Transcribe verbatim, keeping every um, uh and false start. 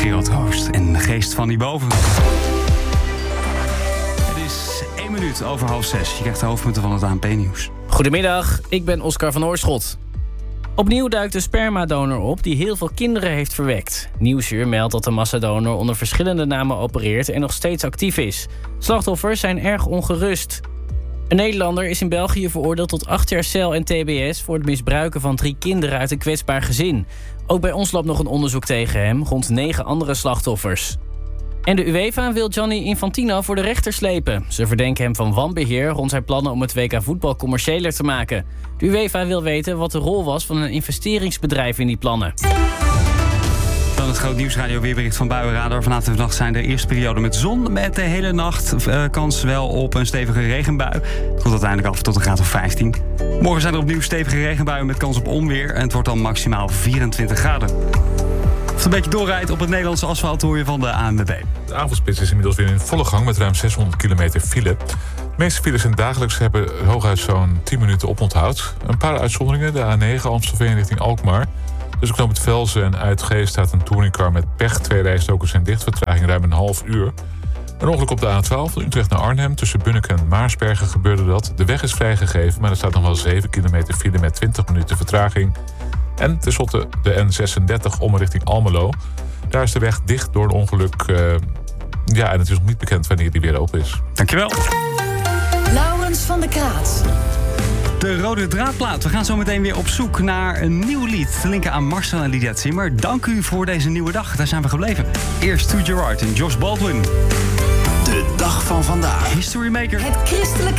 Gerald Hoost en de geest van die boven. Het is één minuut over half zes. Je krijgt de hoofdpunten van het A N P-nieuws. Goedemiddag, ik ben Oscar van Oorschot. Opnieuw duikt de spermadonor op die heel veel kinderen heeft verwekt. Nieuwsuur meldt dat de massadonor onder verschillende namen opereert en nog steeds actief is. Slachtoffers zijn erg ongerust. Een Nederlander is in België veroordeeld tot acht jaar cel en T B S... voor het misbruiken van drie kinderen uit een kwetsbaar gezin. Ook bij ons loopt nog een onderzoek tegen hem, rond negen andere slachtoffers. En de UEFA wil Gianni Infantino voor de rechter slepen. Ze verdenken hem van wanbeheer rond zijn plannen om het W K voetbal commerciëler te maken. De UEFA wil weten wat de rol was van een investeringsbedrijf in die plannen. Dan het groot nieuwsradio weerbericht van Buienradar. Vanavond en vannacht zijn de eerste periode met zon. Met de hele nacht uh, kans wel op een stevige regenbui. Het komt uiteindelijk af tot een graad of vijftien. Morgen zijn er opnieuw stevige regenbuien met kans op onweer. En het wordt dan maximaal vierentwintig graden. Of het een beetje doorrijdt op het Nederlandse asfalt hoor je van de A N W B. De avondspits is inmiddels weer in volle gang met ruim zeshonderd kilometer file. De meeste files in dagelijks hebben hooguit zo'n tien minuten oponthoud. Een paar uitzonderingen, de A negen Amstelveen richting Alkmaar. Tussen knooppunt Velzen en Uitgeest staat een touringcar met pech. Twee rijstokers zijn dicht, vertraging ruim een half uur. Een ongeluk op de A twaalf van Utrecht naar Arnhem. Tussen Bunnik en Maarsbergen gebeurde dat. De weg is vrijgegeven, maar er staat nog wel zeven kilometer file met twintig minuten vertraging. En tenslotte de N zesendertig om richting Almelo. Daar is de weg dicht door een ongeluk. Uh, ja, en het is nog niet bekend wanneer die weer open is. Dankjewel. Laurens van der Kraat. De rode draadplaat. We gaan zo meteen weer op zoek naar een nieuw lied. Te linken aan Marcel en Lydia Zimmer. Dank u voor deze nieuwe dag. Daar zijn we gebleven. Eerst To Gerard en Josh Baldwin. De dag van vandaag. History Maker. Het christelijk